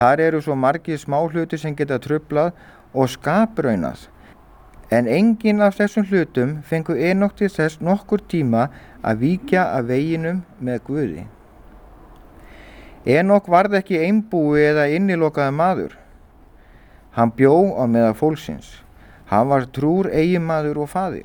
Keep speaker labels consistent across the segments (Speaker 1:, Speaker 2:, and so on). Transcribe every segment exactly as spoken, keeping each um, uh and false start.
Speaker 1: Þar eru svo margir smáhlutir sem geta truflað og skapraunað. En enginn af þessum hlutum fengu Enok til þess nokkur tíma að víkja af veginum með Guði. Enok varð ekki einbúi eða innilokaður maður. Hann bjó á meðal fólksins. Hann var trúr eiginmaður og faðir.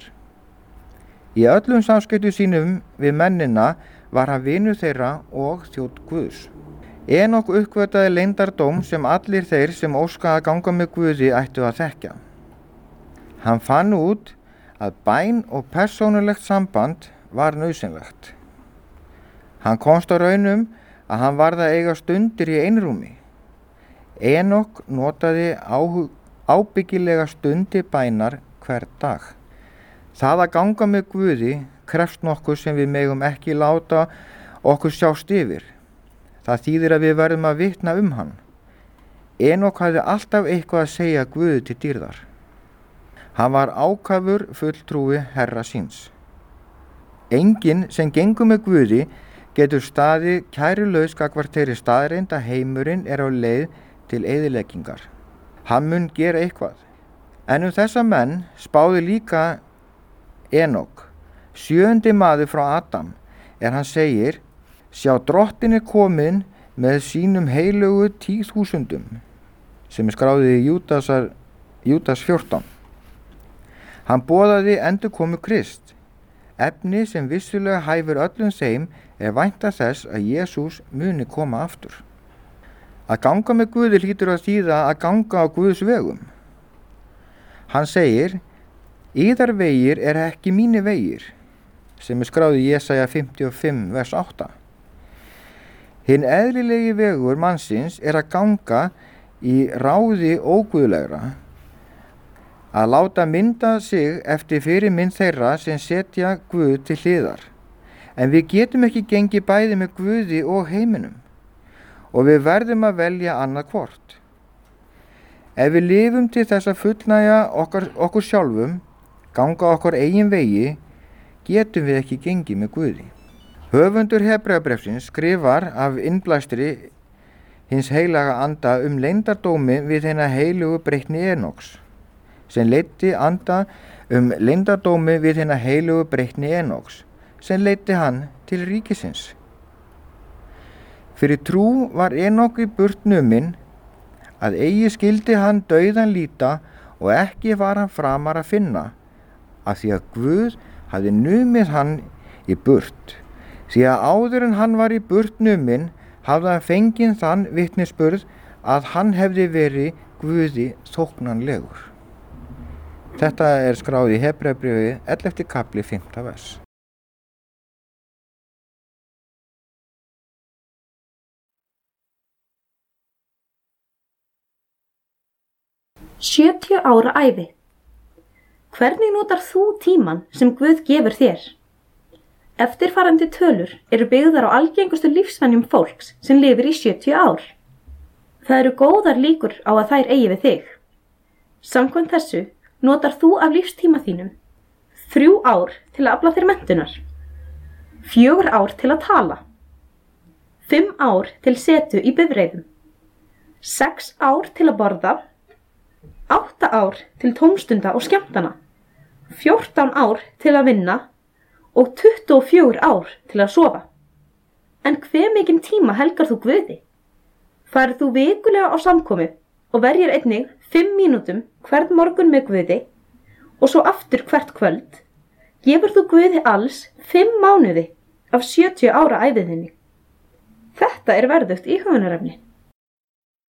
Speaker 1: Í öllum samskiptum sínum við mennina var hann vinur þeirra og þjónn Guðs. Enok uppgötvaði leyndardóm sem allir þeir sem óska að ganga með Guði ættu að þekkja. Hann fann út að bæn og persónulegt samband var nauðsynlegt. Hann komst á raunum að hann varð að eiga stundir í einrúmi. Enok notaði áhug, ábyggilega stundi bænar hver dag. Það að ganga með Guði krefst nokkuð sem við megum ekki láta okkur sjást yfir. Það þýðir að við verðum að vitna um hann. Enok hafði alltaf eitthvað að segja Guði til dýrðar. Hann var ákafur fulltrúi Herra síns. Enginn sem gengur með Guði getur staðið kærulaus gagnvart þeirri staðreynd að heimurinn er á leið til eyðileggingar. Hann mun gera eitthvað. En um þessa menn spáði líka Enok, sjöundi maður frá Adam, er hann segir: sjá, drottin er komin með sínum heilugu tíðþúsundum, sem er skráðið í Júdasar, Júdas fjórtán. Hann boðaði endurkomu Krist, efni sem vissulega hæfir öllum þeim er vænta þess að Jesús muni koma aftur. Að ganga með Guði hlýtur að þýða að ganga á Guðs vegum. Hann segir: yðar vegir er ekki mínir vegir, sem er skráðið í Jesaja fimmtíu og fimm, vers átta. Hinn eðlilegi vegur mannsins er að ganga í ráði óguðlegra, að láta mynda sig eftir fyrirmynd þeirra sem setja Guð til hliðar. En við getum ekki gengið bæði með Guði og heiminum, og við verðum að velja annað hvort. Ef við lifum til þess að fullnægja okkur, okkur sjálfum, ganga okkur eigin vegi, getum við ekki gengið með Guði. Höfundur Hebreabréfsins skrifar af innblæstri hins heilaga anda um leyndardómi við hina heilugu breytni Enoks, sem leiddi anda um leyndardómi við hina heilugu breytni Enoks, sem leiddi hann til ríkisins. Fyrir trú var Enok í burt numinn, að eigi skildi hann dauðan líta og ekki var hann framar að finna, af því að Guð hafði numið hann í burt. Því að áður en hann var í burt numinn hafði hann fengið þann vitnisburð að hann hefði verið Guði þóknanlegur. Þetta er skráð í Hebreabréfi ellefti kafli fimmta vers.
Speaker 2: sjötíu ára ævi. Hvernig notar þú tímann sem Guð gefur þér? Eftirfarandi tölur eru byggðar á algengustu lífsvenjum fólks sem lifir í sjötíu ár. Það eru góðar líkur á að þær eigi við þig. Samkvæmt þessu notar þú af lífstíma þínum þrjú ár til að afla þér menntunar, fjögur ár til að tala, fimm ár til setu í bifreiðum, sex ár til að borða, átta ár til tómstunda og skemmtana, fjórtán ár til að vinna og tuttugu og fjögur ár til að sofa. En hve mikinn tíma helgar þú Guði? Farið þú vikulega á samkomu og verjir einnig fimm mínútum hvern morgun með Guði og svo aftur hvert kvöld, gefur þú Guði alls fimm mánuði af sjötíu ára ævi þinni. Þetta er verðugt íhugunarefni.